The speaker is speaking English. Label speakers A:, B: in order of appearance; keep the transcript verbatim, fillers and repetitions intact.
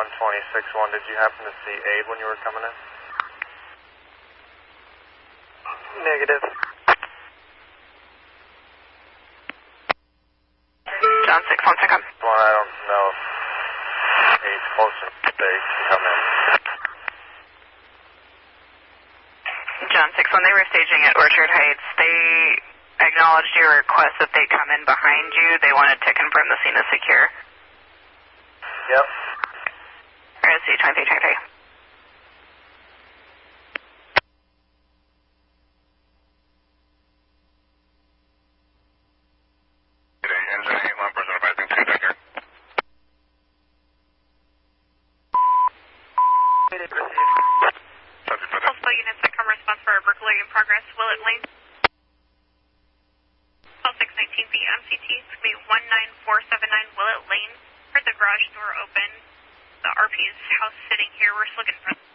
A: one twenty-six one, did you happen to see Abe when you were coming in?
B: Negative.
C: John six one second.
A: Well, I don't know if he's close enough to they can come in.
C: John six one, they were staging at Orchard Heights. They acknowledged your request that they come in behind you. They wanted to confirm the scene is secure.
A: Yep.
C: R S C twenty-three twenty-three.
A: Engine eight one, person advising two deck here.
D: Multiple units that come response for a burglary in progress. Willett Lane. Call six nineteen B M C T. It's going to be one nine four seven nine Willett Lane. Heard the garage door open. The R P's house sitting here. We're just looking for